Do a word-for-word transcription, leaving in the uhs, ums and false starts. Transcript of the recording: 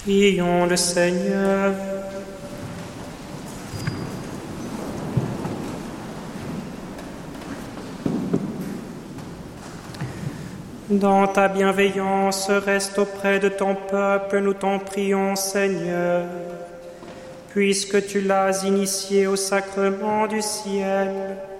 Prions le Seigneur. Dans ta bienveillance, reste auprès de ton peuple, nous t'en prions, Seigneur. Puisque tu l'as initié au sacrement du ciel,